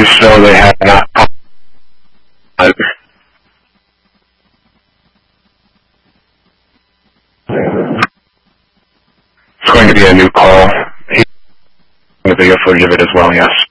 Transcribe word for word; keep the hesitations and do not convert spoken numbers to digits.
so they have not. It's going to be a new call. He's going to video footage of it as well, yes.